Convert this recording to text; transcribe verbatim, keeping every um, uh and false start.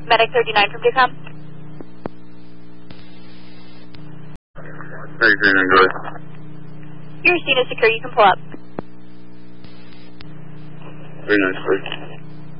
Medic thirty-nine from Decom. Medic thirty-nine, go ahead. Your scene is secure, you can pull up. Very nice, sir.